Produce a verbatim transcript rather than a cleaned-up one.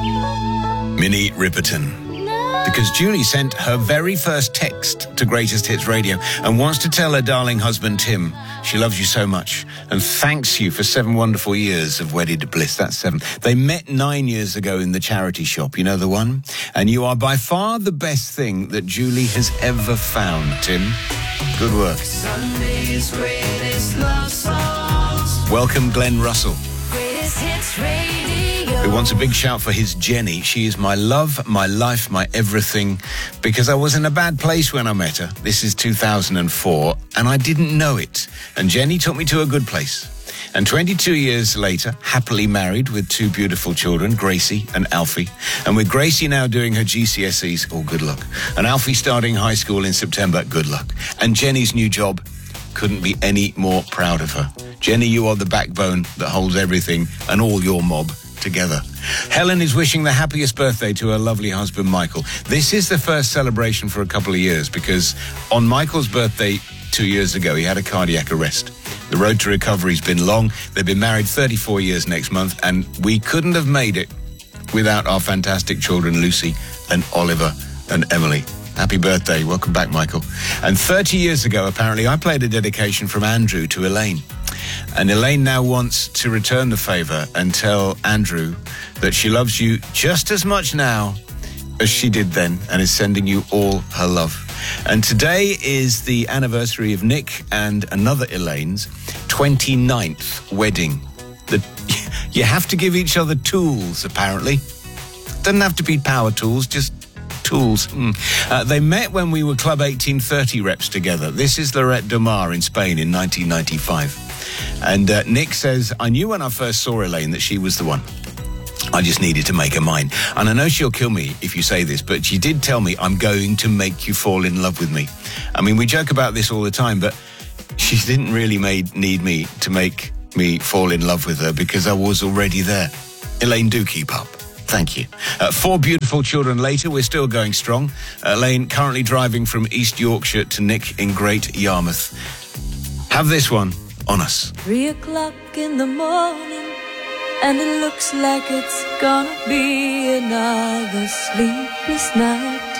Minnie Riperton. Because Julie sent her very first text to Greatest Hits Radio and wants to tell her darling husband, Tim, she loves you so much and thanks you for seven wonderful years of wedded bliss. That's seven. They met nine years ago in the charity shop. You know the one? And you are by far the best thing that Julie has ever found, Tim. Good work. Sunday's greatest love songs. Welcome, Glenn Russell. Greatest Hits Radio. Who wants a big shout for his Jenny. She is my love, my life, my everything, because I was in a bad place when I met her. This is two thousand four, and I didn't know it. And Jenny took me to a good place. And twenty-two years later, happily married with two beautiful children, Gracie and Alfie. And with Gracie now doing her G C S Es, oh, good luck. And Alfie starting high school in September, good luck. And Jenny's new job, couldn't be any more proud of her. Jenny, you are the backbone that holds everything and all your mob together. Helen is wishing the happiest birthday to her lovely husband, Michael. This is the first celebration for a couple of years because on Michael's birthday two years ago, he had a cardiac arrest. The road to recovery's been long. They've been married thirty-four years next month, and we couldn't have made it without our fantastic children, Lucy and Oliver and Emily. Happy birthday. Welcome back, Michael. And thirty years ago, apparently, I played a dedication from Andrew to Elaine. And Elaine now wants to return the favour and tell Andrew that she loves you just as much now as she did then and is sending you all her love. And today is the anniversary of Nick and another Elaine's twenty-ninth wedding. The, you have to give each other tools, apparently. Doesn't have to be power tools, just tools. Mm. Uh, they met when we were Club eighteen thirty reps together. This is Lloret de Mar in Spain in nineteen ninety-five. And uh, Nick says, I knew when I first saw Elaine that she was the one. I just needed to make her mine. And I know she'll kill me if you say this, but she did tell me, I'm going to make you fall in love with me. I mean, we joke about this all the time, but she didn't really made, need me to make me fall in love with her because I was already there. Elaine, do keep up. Thank you. Uh, four beautiful children later, we're still going strong. Elaine currently driving from East Yorkshire to Nick in Great Yarmouth. Have this one on us. Three o'clock in the morning, and it looks like it's gonna be another sleepless night.